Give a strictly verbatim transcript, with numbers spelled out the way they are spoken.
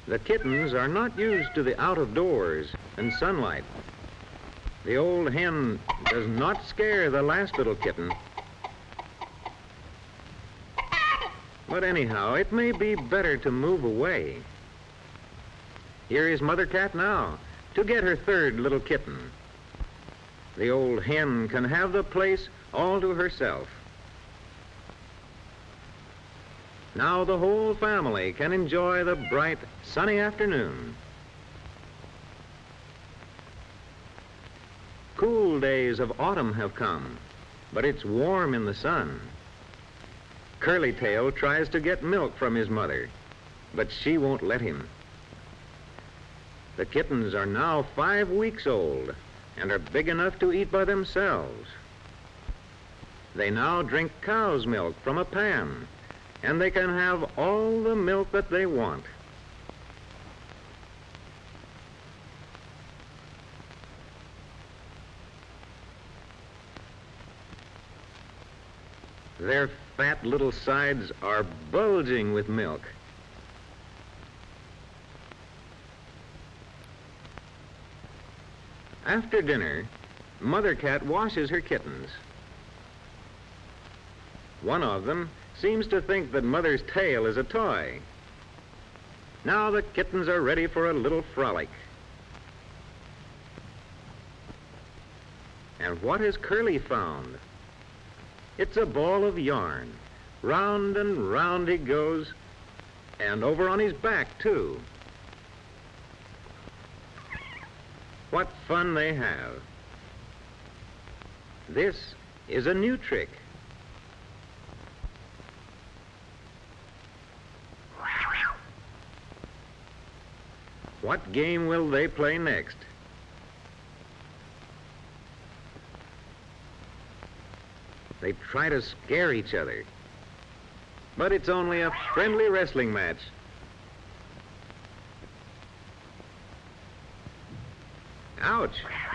The kittens are not used to the out of doors and sunlight. The old hen does not scare the last little kitten. But anyhow, it may be better to move away. Here is Mother Cat now to get her third little kitten. The old hen can have the place all to herself. Now the whole family can enjoy the bright, sunny afternoon. Cool days of autumn have come, but it's warm in the sun. Curly-tail tries to get milk from his mother, but she won't let him. The kittens are now five weeks old and are big enough to eat by themselves. They now drink cow's milk from a pan, and they can have all the milk that they want. Their fat little sides are bulging with milk. After dinner, Mother Cat washes her kittens. One of them seems to think that Mother's tail is a toy. Now the kittens are ready for a little frolic. And what has Curly found? It's a ball of yarn. Round and round he goes, and over on his back, too. What fun they have. This is a new trick. What game will they play next? They try to scare each other, but it's only a friendly wrestling match. Ouch!